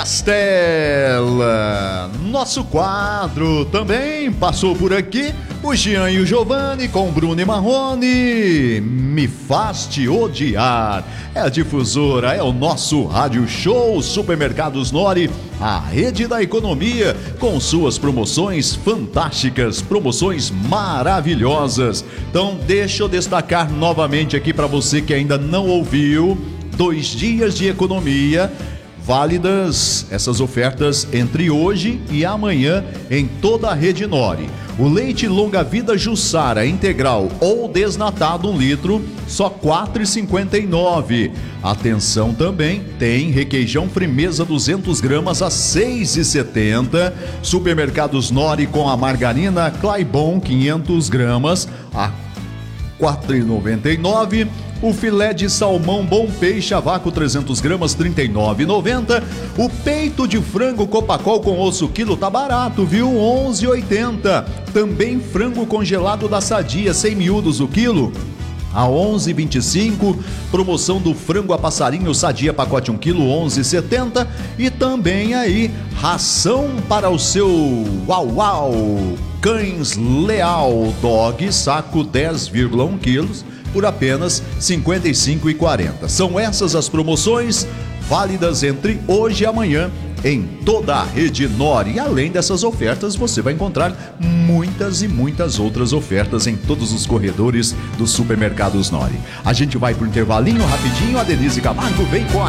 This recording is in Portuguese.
Castela, nosso quadro também passou por aqui, o Jean e o Giovanni com Bruno e Marrone. Me faz te odiar. É a difusora, é o nosso rádio show Supermercados Nori, a rede da economia, com suas promoções fantásticas, promoções maravilhosas. Então deixa eu destacar novamente aqui para você que ainda não ouviu, 2 dias de economia válidas, essas ofertas entre hoje e amanhã em toda a rede Nori. O leite longa vida Jussara integral ou desnatado 1 litro, só R$ 4,59. Atenção também, tem requeijão Frimeza 200 gramas a R$ 6,70. Supermercados Nori com a margarina Claibon 500 gramas a R$ 4,99. O filé de salmão Bom Peixe a vácuo 300 gramas, R$ 39,90. O peito de frango Copacol com osso quilo tá barato, viu? R$ 11,80. Também frango congelado da Sadia, 100 miúdos o quilo, a R$ 11,25. Promoção do frango a passarinho Sadia pacote 1 kg, R$ 11,70. E também aí, ração para o seu Uau Cães Leal Dog, saco 10,1 quilos, por apenas R$ 55,40. São essas as promoções válidas entre hoje e amanhã em toda a rede Nori. E além dessas ofertas, você vai encontrar muitas e muitas outras ofertas em todos os corredores dos supermercados Nori. A gente vai pro intervalinho rapidinho, a Denise Camargo vem com a